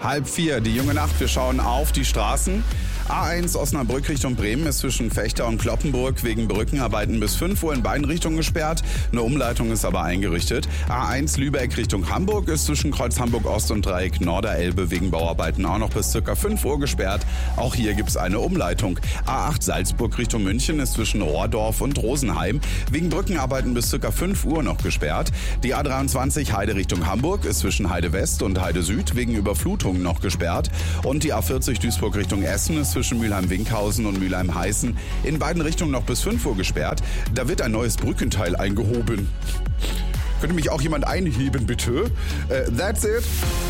3:30, die junge Nacht. Wir schauen auf die Straßen. A1 Osnabrück Richtung Bremen ist zwischen Fechter und Cloppenburg wegen Brückenarbeiten bis 5 Uhr in beiden Richtungen gesperrt. Eine Umleitung ist aber eingerichtet. A1 Lübeck Richtung Hamburg ist zwischen Kreuz Hamburg Ost und Dreieck Norderelbe wegen Bauarbeiten auch noch bis ca. 5 Uhr gesperrt. Auch hier gibt es eine Umleitung. A8 Salzburg Richtung München ist zwischen Rohrdorf und Rosenheim wegen Brückenarbeiten bis ca. 5 Uhr noch gesperrt. Die A23 Heide Richtung Hamburg ist zwischen Heide West und Heide Süd wegen Überflutungen noch gesperrt. Und die A40 Duisburg Richtung Essen ist zwischen Mülheim-Winkhausen und Mülheim-Heißen in beiden Richtungen noch bis 5 Uhr gesperrt. Da wird ein neues Brückenteil eingehoben. Könnte mich auch jemand einheben, bitte? That's it.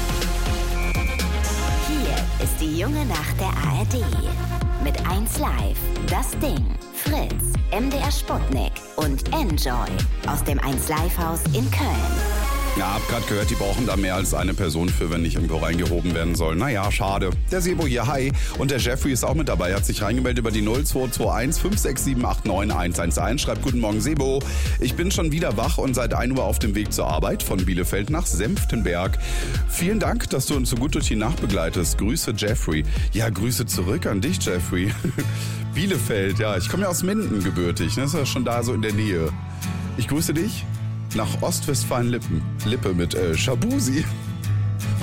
Hier ist die junge Nacht der ARD. Mit 1 Live, Das Ding, Fritz, MDR Sputnik und Enjoy aus dem 1 Live Haus in Köln. Ja, hab grad gehört, die brauchen da mehr als eine Person für, wenn nicht irgendwo reingehoben werden soll. Naja, schade. Der Sebo hier, hi. Und der Jeffrey ist auch mit dabei. Er hat sich reingemeldet über die 0221 567 89 111. Schreibt: Guten Morgen, Sebo. Ich bin schon wieder wach und seit 1 Uhr auf dem Weg zur Arbeit von Bielefeld nach Senftenberg. Vielen Dank, dass du uns so gut durch die Nacht begleitest. Grüße, Jeffrey. Ja, Grüße zurück an dich, Jeffrey. Bielefeld, ja. Ich komme ja aus Minden gebürtig. Das ist ja schon da so in der Nähe. Ich grüße dich nach Ostwestfalen-Lippe mit Shabusi.